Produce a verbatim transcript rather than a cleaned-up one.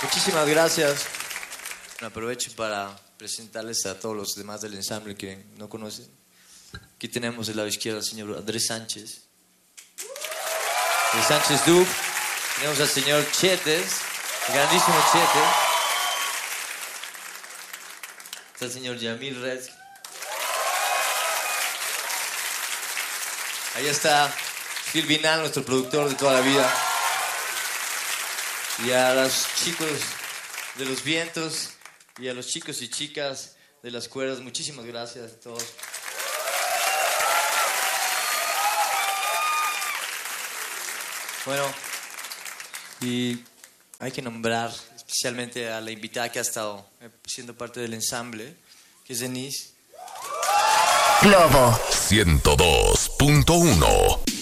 Muchísimas gracias. Aprovecho para presentarles a todos los demás del ensamble que no conocen. Aquí tenemos del lado izquierdo al señor Andrés Sánchez. El Sánchez Dub. Tenemos al señor Chetes, el grandísimo Chetes. Está el señor Yamil Red. Ahí está Phil Vinal, nuestro productor de toda la vida. Y a los chicos de los vientos y a los chicos y chicas de las cuerdas, muchísimas gracias a todos. Bueno, y hay que nombrar especialmente a la invitada que ha estado siendo parte del ensamble, que es Denise. Globo ciento dos punto uno.